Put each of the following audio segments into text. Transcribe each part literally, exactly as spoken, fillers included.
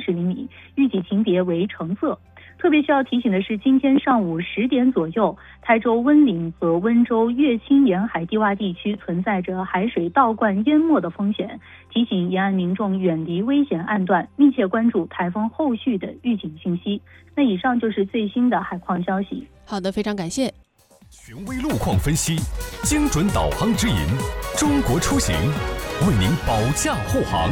十厘米，预计型别为橙色。特别需要提醒的是，今天上午十点左右，台州温岭和温州乐清沿海低洼地区存在着海水倒灌淹没的风险，提醒沿岸民众远离危险岸段，密切关注台风后续的预警信息。那以上就是最新的海况消息。 好的，非常感谢。 权威路况分析，精准导航指引，中国出行为您保驾护航。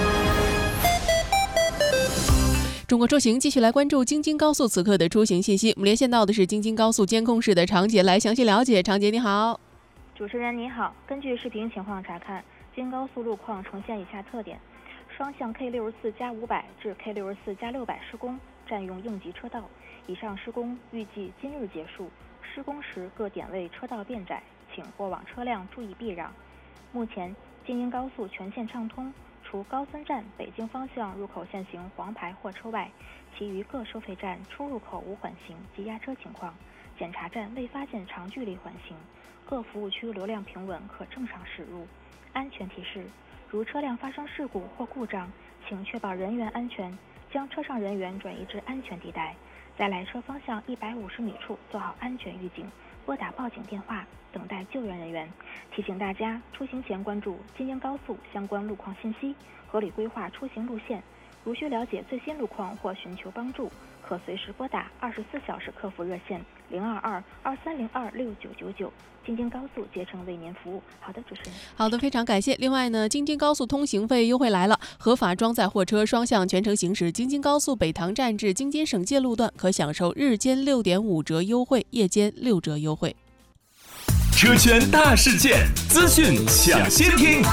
中国出行继续来关注京津高速此刻的出行信息。我们连线到的是京津高速监控室的常杰，来详细了解。常杰你好。 主持人你好，根据视频情况查看，京高速路况呈现以下特点：双向 K 六十四加五百至 K 六十四加六百施工，占用应急车道，以上施工预计今日结束。施工时各点位车道变窄，请过往车辆注意避让。目前京津高速全线畅通，除高森站北京方向入口限行黄牌货车外，其余各收费站出入口无缓行及压车情况，检查站未发现长距离缓行，各服务区流量平稳，可正常驶入。安全提示：如车辆发生事故或故障，请确保人员安全，将车上人员转移至安全地带，在来车方向一百五十米处做好安全预警，拨打报警电话，等待救援人员。提醒大家，出行前关注京津高速相关路况信息，合理规划出行路线。如需了解最新路况或寻求帮助，可随时拨打二十四小时客服热线零二二二三零二六九九九。京津高速竭诚为您服务。好的，主持人。 好的，非常感谢。另外呢，京津高速通行费优惠来了，合法装载货车双向全程行驶京津高速北塘站至京津省界路段，可享受日间六点五折优惠，夜间六折优惠。 车圈大事件，资讯抢先听。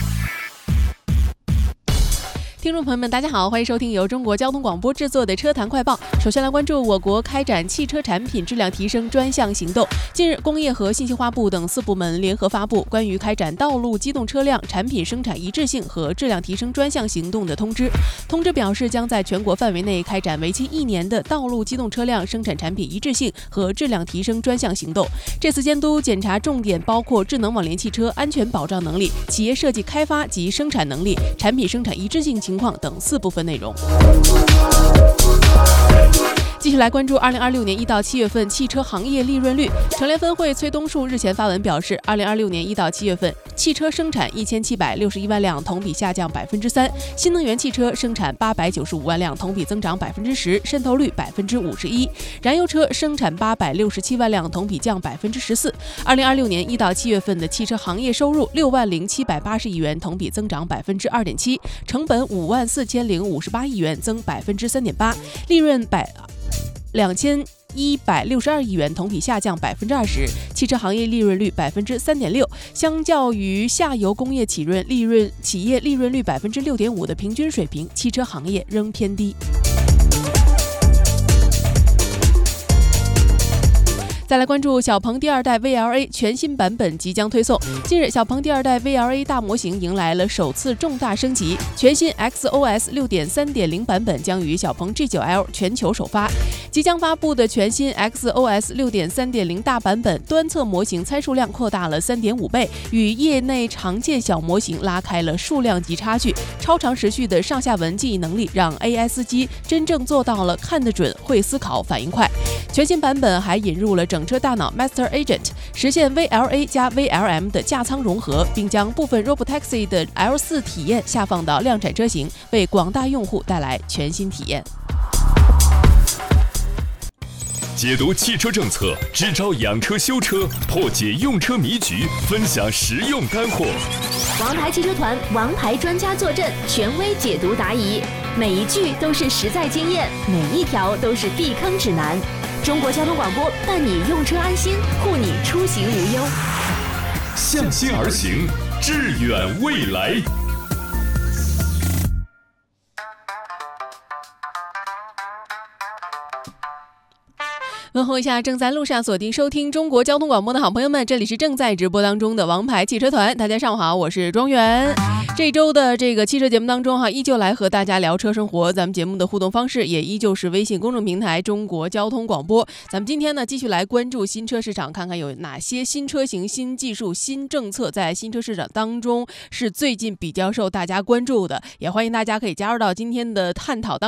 听众朋友们，大家好，欢迎收听由中国交通广播制作的车坛快报。首先来关注我国开展汽车产品质量提升专项行动。近日，工业和信息化部等四部门联合发布关于开展道路机动车辆产品生产一致性和质量提升专项行动的通知。通知表示，将在全国范围内开展为期一年的道路机动车辆生产产品一致性和质量提升专项行动。这次监督检查重点包括智能网联汽车安全保障能力、企业设计开发及生产能力、产品生产一致性情况等四部分内容。继续来关注二零二六年一到七月份汽车行业利润率。成联分会崔东树日前发文表示，二零二六年一到七月份汽车生产一千七百六十一万辆，同比下降百分之三；新能源汽车生产八百九十五万辆，同比增长百分之十，渗透率百分之五十一；燃油车生产八百六十七万辆，同比降百分之十四。二零二六年一到七月份的汽车行业收入六万零七百八十亿元，同比增长百分之二点七；成本五万四千零五十八亿元，增百分之三点八；利润百。两千一百六十二亿元，同比下降百分之二十，汽车行业利润率百分之三点六，相较于下游工业企润利润企业利润率百分之六点五的平均水平，汽车行业仍偏低。再来关注小鹏第二代 V L A 全新版本即将推送。近日，小鹏第二代 V L A 大模型迎来了首次重大升级，全新 X O S 六点三点零 版本将于小鹏 G 九 L 全球首发。即将发布的全新 X O S 六点三点零 大版本端侧模型参数量扩大了 三点五倍，与业内常见小模型拉开了数量级差距。超长时序的上下文记忆能力让 A I 司机真正做到了看得准、会思考、反应快。全新版本还引入了整车大脑 Master Agent， 实现 V L A 加 V L M 的驾舱融合，并将部分 Robotaxi 的 L 四 体验下放到量产车型，为广大用户带来全新体验。 解读汽车政策，支招养车修车，破解用车迷局，分享实用干货。 王牌汽车团王牌专家坐镇，权威解读答疑，每一句都是实在经验，每一条都是避坑指南。中国交通广播伴你用车安心，护你出行无忧。 向心而行，致远未来。 问候一下正在路上锁定收听中国交通广播的好朋友们，这里是正在直播当中的王牌汽车团，大家上午好，我是庄园。这周的这个汽车节目当中哈，依旧来和大家聊车生活，咱们节目的互动方式也依旧是微信公众平台中国交通广播。咱们今天呢继续来关注新车市场，看看有哪些新车型、新技术、新政策在新车市场当中是最近比较受大家关注的，也欢迎大家可以加入到今天的探讨当中。